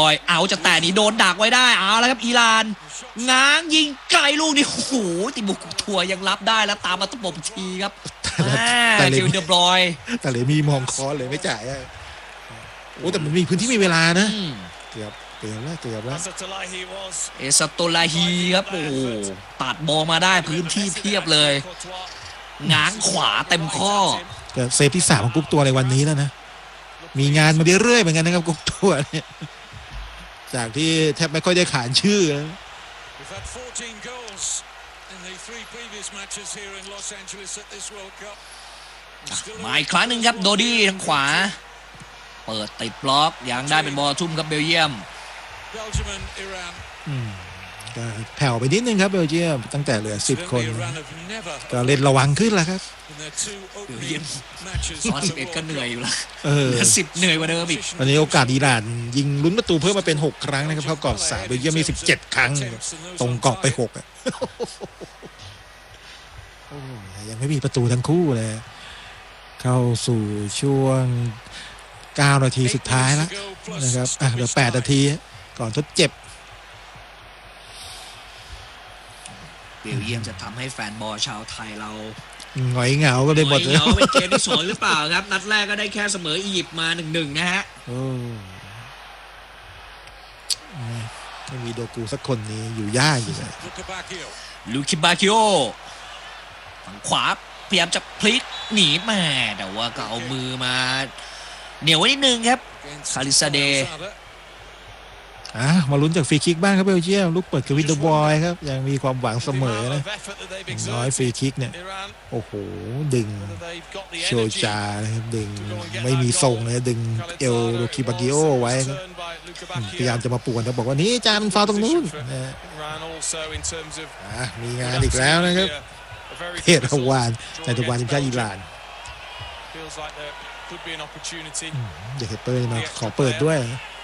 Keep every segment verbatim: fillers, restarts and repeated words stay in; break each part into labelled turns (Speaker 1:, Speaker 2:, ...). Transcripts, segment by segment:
Speaker 1: อยเอาจะแต่นี่โดนดักไว้ได้เอาแล้วครับอิหร่านง้างยิงไกลลูกนี่โอ้โหติบุกทัวร์ยังรับได้แล้วตามมาตบทีครับแต่เจอเดอบรอย
Speaker 2: แต่เลยมีมองคอเลยไม่จ่ายโอ้แต่มันมีพื้นที่มีเวลานะเกือบเกือบแล้วเกือบแล้ว
Speaker 1: เอสโตลาฮีครับโอ้โหตัดบอลมาได้พื้นที่เพียบเลยง้างขวาเต็มข้อ
Speaker 2: ก็เซฟที่สามของกุ๊กตัวในวันนี้แล้วนะมีงานมาเรื่อยๆเหมือนกันนะครับกุ๊กตัวเนี่ยจากที่แทบไม่ค่อยได้ขานชื่อนะ
Speaker 1: มาอีกครั้งหนึ่งครับโดดี้ทางขวาเปิดติดบล็อกยังได้เป็นบอลทุ่มครับเบลเยียม
Speaker 2: ก็แผ่วไปนิดนึงครับเบลเยียมตั้งแต่เหลือสิบคนก็เล่นระวังขึ้นแล้วครับ
Speaker 1: เบลเยียมซ้อนสิบเอ็ดก็เหนื่อยอยู่แล้วเหลือสิบเหนื่อยกว่าเดิมอีก
Speaker 2: ตอนนี้โอกาสอิหร่านยิงลุ้นประตูเพิ่มมาเป็นหกครั้งนะครับเข้ากรอบสามเบลเยียมมีสิบเจ็ดครั้งตรงกรอบไปหกอ่ะยังไม่มีประตูทั้งคู่เลยเข้าสู่ช่วงเก้านาทีสุดท้ายแล้วนะครับอ่ะเหลือแปดนาทีก่อนทดเจ็บ
Speaker 1: เบลเยียมจะทำให้แฟนบอลชาวไทยเรา
Speaker 2: หงอยเหงาก็เลยหมดเลย
Speaker 1: เหงาเป็นเกมที่สองหรือเปล่าครับนัดแรกก็ได้แค่เสมออียิปต์มา หนึ่งหนึ่ง นะฮะ
Speaker 2: ไม่มีโดกูสักคนนี้อยู่ยากอยู่เลย
Speaker 1: ลูคิบาคิโอฝั่งขวาพยายามจะพลิกหนีมาแต่ว่าก็เอามือมาเหนียวไว้นิดนึงครับคาริซาเด
Speaker 2: อ่ะมาลุ้นจากฟรีคิกบ้างครับเบลเยียมลูกเปิดกับวินเดอร์บอยครับยังมีความหวังเสมอนะน้อยฟรีคิกเนี่ยโอ้โหดึงโชจานะครับดึงไม่มีทรงเลยดึงเอลโรคิบากิโอไว้ครับพยายามจะมาป่วนแต่บอกว่านี่จานฟาวตรงนู้นอ่ะมีงานอีกแล้วนะครับเพชรวานในตะวันทีมชาติอิหร่านเด็กเปิดมาขอเปิดด้วย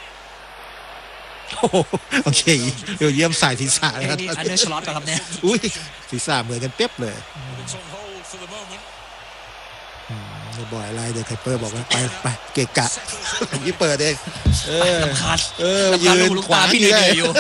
Speaker 2: โอเคเดี๋ยวเยี่ยมสายศีรษะ
Speaker 1: นะครับอันนี้ชลอตครับเนี่ย
Speaker 2: อุ้ยศีรษะเหมือนกันเป๊ะเลยบ่อยอะไรเดี๋ยวไคเปอร์บอกว่าไปไปเกะกะยี่เปิดเองเออเออยืนขวาพี่เหนื่อยอยู่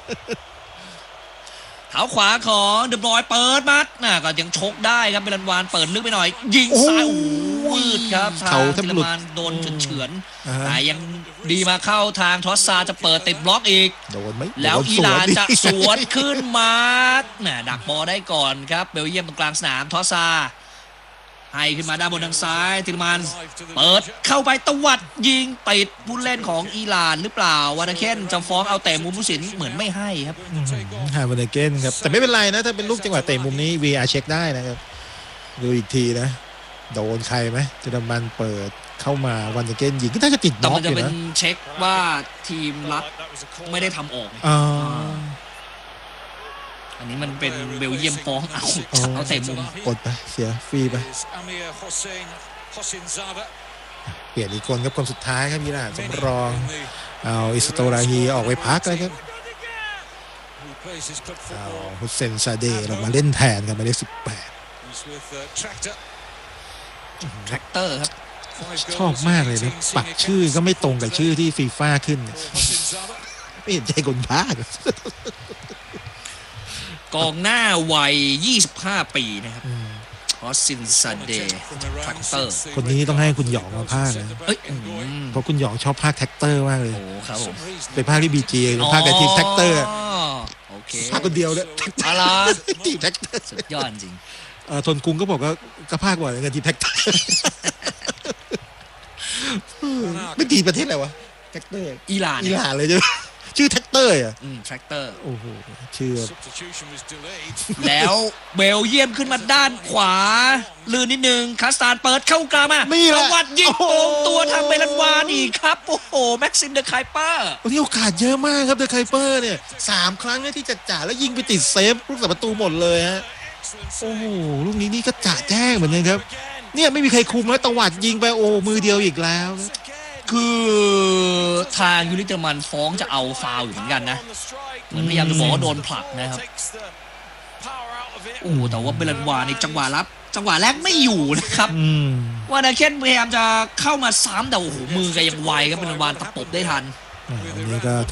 Speaker 1: เท้าขวาของเดอบรอยเปิดมัดน่ะก็ยังชกได้ครับเบลันวานเปิดลึกไปหน่อยยิงซ้ายอู้วืดครับทางเบลันวานโดนเฉือนแต่ยังดีมาเข้าทางทอสซาจะเปิดติดบล็อกอีก
Speaker 2: โดนไหม
Speaker 1: แล้วอิหร่านจะสวนขึ้นมาน่ะดักบอลได้ก่อนครับเบลเยียมตรงกลางสนามทอสซาให้ขึ้นมาด้านบนทางซ้ายติลมันเปิดเข้าไปตวัดยิงติดผู้เล่นของอิหร่านหรือเปล่าวานาเคนจะฟ้องเอาแต่มุมผู้สินเหมือนไม่ให้ครับ
Speaker 2: ฮาวานาเคนครับแต่ไม่เป็นไรนะถ้าเป็นลูกจังหวะเตะมุมนี้ วี อาร์ เช็คได้นะครับดูอีกทีนะโดนใครไหมติลมันเปิดเข้ามาวานาเคนยิงก็น่าจะติดบล็อกอยู่นะแต่มันจะเป็น
Speaker 1: เช็คว่าทีมรับไม่ได้ทำออกอันนี้มันเป็นเบลเยียมฟ้องเอาเอาเตะมุม
Speaker 2: กดไปเสียฟรีไปเปลี่ยนอีกคนครับคนสุดท้ายครับอิหร่านสำรองเอาอิสโตราฮีออกไปพักเลยครับเอาฮุสเซนซาเดย์ลงมาเล่นแทนกันมาได้สิบแปด
Speaker 1: แทร็กเตอร์ครับ
Speaker 2: ชอบมากเลยนะปักชื่อก็ไม่ตรงกับชื่อที่ฟีฟ่าขึ้นไม่เห็นใจคนพาก
Speaker 1: กองหน้าวัยยี่สิบห้าปีนะครับฮอสซินซาเดย์แท็กเตอร์
Speaker 2: คนนี้ต้องให้คุณหยองมาพากนะเพราะคุณหยองชอบพากแท็กเตอร์มากเลย
Speaker 1: โอ้ครับผม
Speaker 2: ไปพากที่บีจีพากกับทีมแท็กเตอร์
Speaker 1: โอเค
Speaker 2: พากคนเดียวเลย
Speaker 1: อะไร
Speaker 2: ทีมแท็กเตอร์
Speaker 1: สุดยอดจริง
Speaker 2: ทนกรุงก็บอกว่าก็พากบ่อยกันทีมแท็กเตอร์ไม่ทีประเทศอะไรวะแท็กเตอร์
Speaker 1: อิหร่าน
Speaker 2: อิหร่านเลยใช่ไหมชื่อแท็กเตอร์อ่ะ
Speaker 1: อืมแท็กเตอร์
Speaker 2: โอ้โหชื่อ
Speaker 1: แล้วเบลเยียมขึ้นมาด้านขวาลื่นนิดนึงคาสตานเปิดเข้ากลางมาตวัดยิงโป่งตัวทางเบลันวานอีกครับโอ้โหแม็กซิมเดอะไคเปอร์
Speaker 2: วันนี้โอกาสเยอะมากครับเดอะไคเปอร์เนี่ยสามครั้งที่จะจ่าแล้วยิงไปติดเซฟลูกประตูหมดเลยฮะโอ้โหลูกนี้นี่ก็จ่าแจ้งเหมือนกันครับเนี่ยไม่มีใครคุมแล้วตวัดยิงไปโอ้มือเดียวอีกแล้ว
Speaker 1: คือทางยูริเตอร์มันฟ้องจะเอาฟาวล์อยู่เหมือนกันนะเหมือนพยายามจะบอกว่าโดนผลักนะครับโอ้แต่ว่าเบลันวาในจังหวะรับจังหวะแรกไม่อยู่นะครับวานาเคนพยายามจะเข้ามาซ้ำแต่โอ้โหมือแกยังไวครับเบลันวาตะปบได้ทัน
Speaker 2: อันนี้ก็